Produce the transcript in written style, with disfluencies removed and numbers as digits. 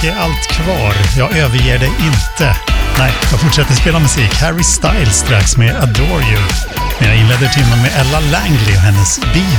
kärlek är allt kvar. Jag överger dig inte. Nej, jag fortsätter spela musik. Harry Styles strax med Adore You. Men jag inleder timmen med Ella Langley och hennes Be